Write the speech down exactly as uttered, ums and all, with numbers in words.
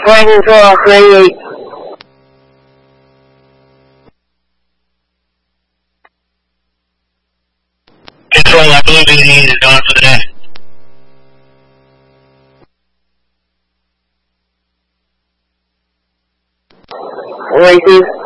我跟你说，可以。 This one I believe is done for today. Voices.